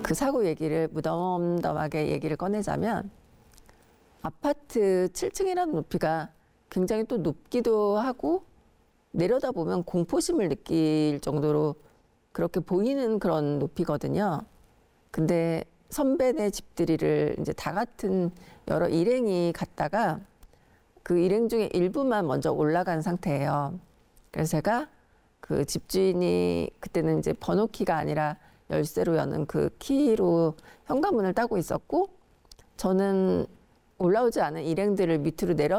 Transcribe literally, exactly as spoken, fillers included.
그 사고 얘기를 무덤덤하게 얘기를 꺼내자면 아파트 칠 층이라는 높이가 굉장히 또 높기도 하고 내려다보면 공포심을 느낄 정도로 그렇게 보이는 그런 높이거든요. 근데 선배네 집들이를 이제 다 같은 여러 일행이 갔다가 그 일행 중에 일부만 먼저 올라간 상태예요. 그래서 제가 그 집주인이 그때는 이제 번호키가 아니라 열쇠로 여는 그 키로 현관문을 따고 있었고 저는 올라오지 않은 일행들을 밑으로 내려